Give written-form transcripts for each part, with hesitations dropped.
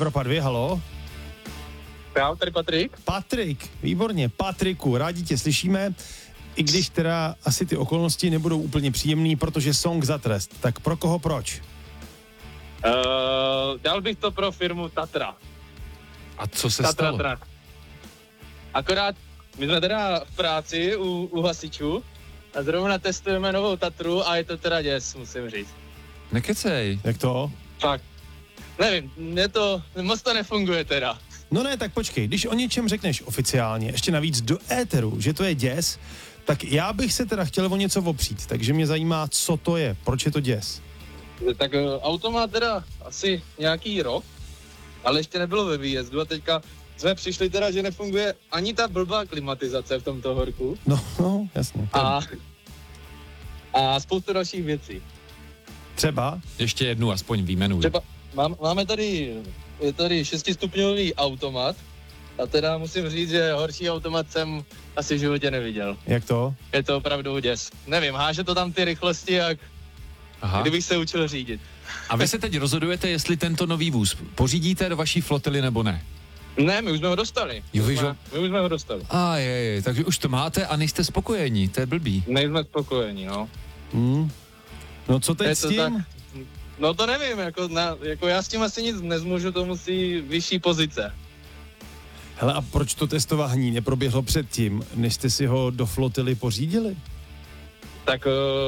Evropa 2, halo? Já, tady Patrik. Patrik, výborně, Patriku, rádi tě slyšíme, i když teda asi ty okolnosti nebudou úplně příjemný, protože song za trest. Tak pro koho proč? Dal bych to pro firmu Tatra. A co se Tatra stalo? Truck. Akorát my jsme teda v práci u hasičů a zrovna testujeme novou Tatru a je to teda děs, musím říct. Nekecej. Jak to? Fakt. Nevím, moc to nefunguje teda. No ne, tak počkej, když o něčem řekneš oficiálně, ještě navíc do éteru, že to je děs, tak já bych se teda chtěl o něco opřít, takže mě zajímá, co to je, proč je to děs. Tak auto má teda asi nějaký rok, ale ještě nebylo ve výjezdu a teďka jsme přišli teda, že nefunguje ani ta blbá klimatizace v tomto horku. No, jasně. A spoustu dalších věcí. Třeba? Ještě jednu aspoň výjmenuj. Třeba máme tady, je tady 6stupňový automat a teda musím říct, že horší automat jsem asi v životě neviděl. Jak to? Je to opravdu děs. Nevím, háže to tam ty rychlosti, jak kdybych se učil řídit. A vy se teď rozhodujete, jestli tento nový vůz pořídíte do vaší flotily nebo ne? Ne, my už jsme ho dostali. Jo, My už jsme ho dostali. Takže už to máte a nejste spokojení, to je blbý. Nejsme spokojení, no. No co teď s tím? Tak, no to nevím, jako já s tím asi nic nezmůžu, to musí vyšší pozice. Hele, a proč to testování neproběhlo předtím, než jste si ho do flotily pořídili? Tak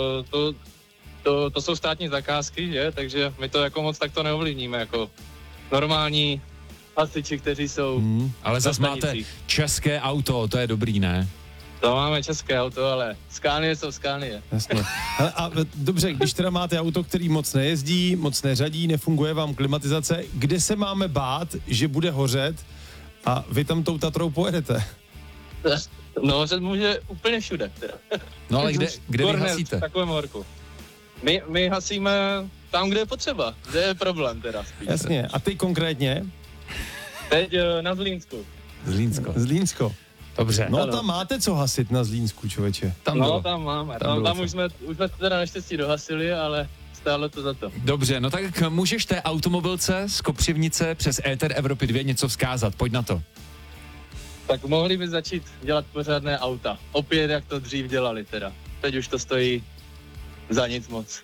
to jsou státní zakázky, že? Takže my to jako moc takto neovlivníme, jako normální hasiči, kteří jsou Ale zase máte české auto, to je dobrý, ne? To máme české auto, ale Scanie jsou Scanie. Jasně. Hele, a dobře, když teda máte auto, který moc nejezdí, moc neřadí, nefunguje vám klimatizace, kde se máme bát, že bude hořet a vy tam tou Tatrou pojedete? No, hořet může úplně všude, teda. No ale kde vy hasíte? V takovém horku. My hasíme tam, kde je potřeba, kde je problém teda. Spíš. Jasně, a ty konkrétně? Teď na Zlínsku. Zlínsko. Dobře. No tam máte co hasit na Zlínsku, člověče. Tam máme. Tam už jsme teda naštěstí dohasili, ale stálo to za to. Dobře, no tak můžeš té automobilce z Kopřivnice přes éter Evropy 2 něco vzkázat, pojď na to. Tak mohli by začít dělat pořádné auta. Opět, jak to dřív dělali teda. Teď už to stojí za nic moc.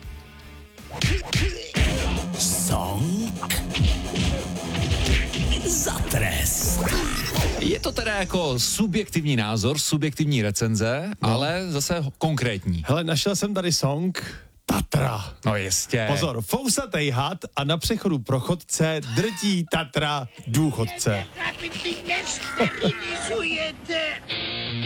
Song za trest. Je to teda jako subjektivní názor, subjektivní recenze, ale zase konkrétní. Hele, našel jsem tady song Tatra. No jistě. Pozor, fousatej had a na přechodu pro chodce drtí Tatra důchodce. Nesterilizujete.